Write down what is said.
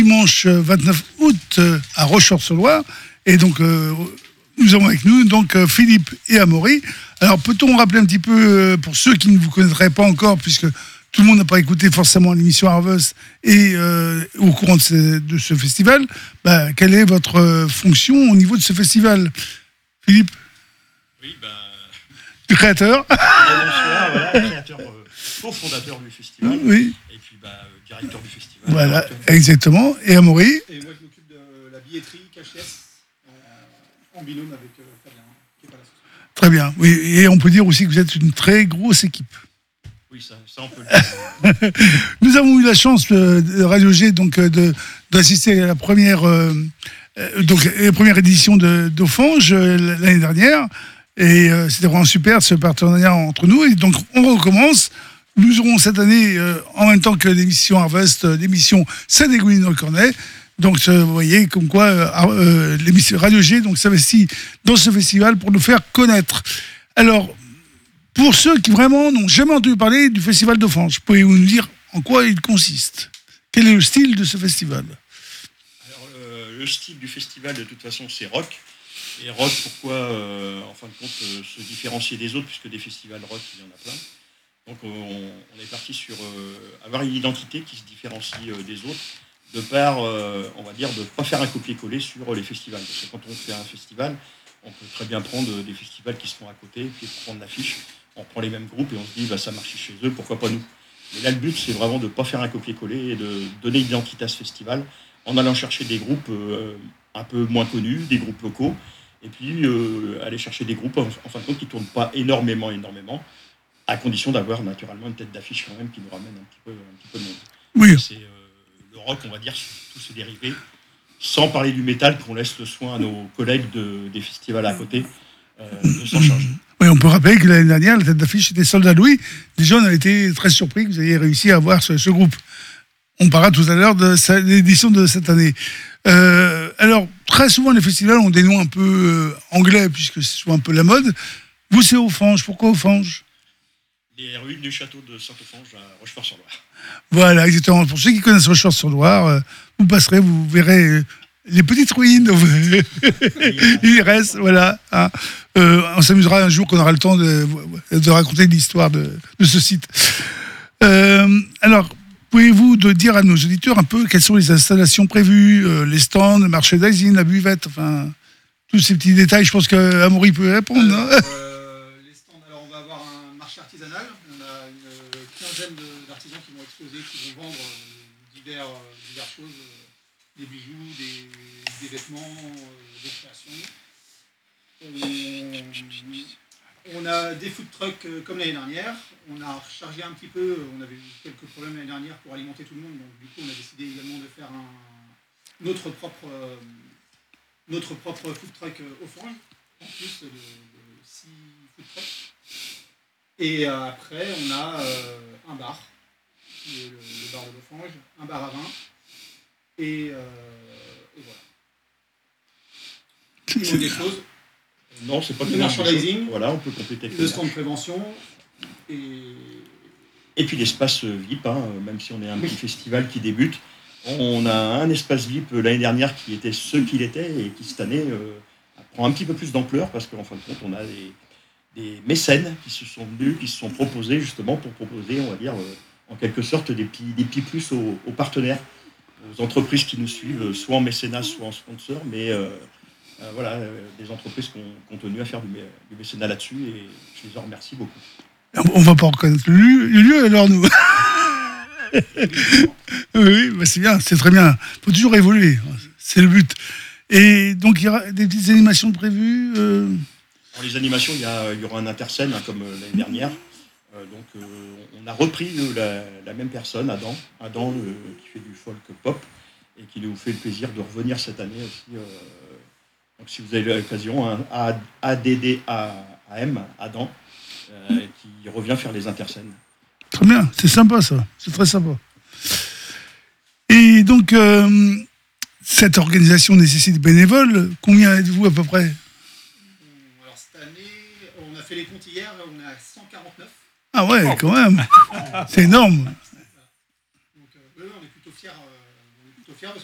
Dimanche 29 août à Rochefort-sur-Loire. Et donc, nous avons avec nous donc, Philippe et Amaury. Alors, peut-on rappeler un petit peu, pour ceux qui ne vous connaîtraient pas encore, puisque tout le monde n'a pas écouté forcément l'émission Harvest et au courant de ce festival, quelle est votre fonction au niveau de ce festival, Philippe? Oui, du créateur. Bonsoir, voilà, créateur, cofondateur du festival. Oui. Et puis directeur du festival. Voilà, exactement. Et Amaury? Et moi, je m'occupe de la billetterie KHS en binôme avec Fabien, qui n'est pas là ce soir. Très bien. Oui, et on peut dire aussi que vous êtes une très grosse équipe. Oui, ça on peut le dire. Nous avons eu la chance de Radio G d'assister à la première édition d'Ofange l'année dernière. Et c'était vraiment super ce partenariat entre nous. Et donc on recommence. Nous aurons cette année, en même temps que l'émission Harvest, l'émission Saint-Dégouline dans le Cornet. Donc vous voyez comme quoi l'émission Radio G s'investit dans ce festival pour nous faire connaître. Alors, pour ceux qui vraiment n'ont jamais entendu parler du festival d'Ofange, pouvez-vous nous dire en quoi il consiste? Quel est le style de ce festival? Alors, le style du festival, de toute façon, c'est rock. Et rock, pourquoi, en fin de compte, se différencier des autres, puisque des festivals rock, il y en a plein. Donc, on est parti sur avoir une identité qui se différencie des autres, de par, on va dire, de ne pas faire un copier-coller sur les festivals. Parce que quand on fait un festival, on peut très bien prendre des festivals qui se font à côté, puis prendre l'affiche. On prend les mêmes groupes et on se dit, ça marche chez eux, pourquoi pas nous? Mais là, le but, c'est vraiment de ne pas faire un copier-coller et de donner une identité à ce festival en allant chercher des groupes un peu moins connus, des groupes locaux, et puis aller chercher des groupes, en fin de compte, qui ne tournent pas énormément, à condition d'avoir naturellement une tête d'affiche quand même qui nous ramène un petit peu de monde. Oui. C'est le rock, on va dire, sur tous ses dérivés, sans parler du métal, qu'on laisse le soin à nos collègues des festivals à côté de s'en charger. Oui, on peut rappeler que l'année dernière, la tête d'affiche était Soldat Louis. Les gens ont été très surpris que vous ayez réussi à avoir ce groupe. On parlera tout à l'heure de l'édition de cette année. Alors, très souvent, les festivals ont des noms un peu anglais, puisque c'est souvent un peu la mode. Vous, c'est Ofange. Pourquoi Ofange? Les ruines du château de Saint-Ofange à Rochefort-sur-Loire. Voilà, exactement. Pour ceux qui connaissent Rochefort-sur-Loire, vous passerez, vous verrez les petites ruines. Il reste, voilà. Hein. On s'amusera un jour qu'on aura le temps de raconter l'histoire de ce site. Alors, pouvez-vous dire à nos auditeurs un peu quelles sont les installations prévues, les stands, le marché d'Aisine, la buvette, enfin, tous ces petits détails. Je pense qu'Amaury peut répondre. Les stands, alors on va avoir un marché artisanal. On a une quinzaine d'artisans qui vont exposer, qui vont vendre diverses choses, des bijoux, des vêtements, des créations. On a des food trucks comme l'année dernière. On a rechargé un petit peu. On avait eu quelques problèmes l'année dernière pour alimenter tout le monde. Donc du coup, on a décidé également de faire notre propre food truck Ofange, en plus de 6 food trucks. Et après, on a un bar, qui est le bar de l'Ofange, un bar à vin. Et voilà. Il manque des choses. Non, c'est pas le merchandising, voilà, on peut compléter avec le stand de prévention et puis l'espace VIP, même si on est un petit festival qui débute, on a un espace VIP l'année dernière qui était ce qu'il était et qui cette année prend un petit peu plus d'ampleur parce qu'en fin de compte on a des mécènes qui se sont venus, qui se sont proposés justement pour proposer, on va dire, en quelque sorte des petits plus aux partenaires, aux entreprises qui nous suivent, soit en mécénat, soit en sponsor, mais voilà, des entreprises qui ont tenu à faire du mécénat là-dessus et je les en remercie beaucoup. On va pas reconnaître le lieu alors nous. Oui, c'est bien, c'est très bien. Il faut toujours évoluer, c'est le but. Et donc il y aura des petites animations prévues Dans les animations, il y aura un interscène comme l'année dernière. Donc on a repris la même personne, Adam qui fait du folk pop et qui nous fait le plaisir de revenir cette année aussi. Donc si vous avez l'occasion, ADDAM, Adam, qui revient faire les interscènes. Très bien, c'est sympa ça, c'est très sympa. Et donc, cette organisation nécessite des bénévoles. Combien êtes-vous à peu près? Alors cette année, on a fait les comptes hier, on est à 149. Ah ouais, quand même. C'est énorme.